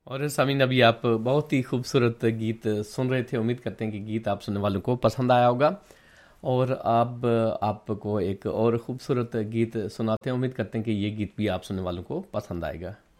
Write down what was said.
और सामीन, अभी आप बहुत ही खूबसूरत गीत सुन रहे थे। उम्मीद करते हैं कि गीत आप सुनने वालों को पसंद आया होगा। और अब आपको एक और खूबसूरत गीत सुनाते हैं। उम्मीद करते हैं कि ये गीत भी आप सुनने वालों को पसंद आएगा।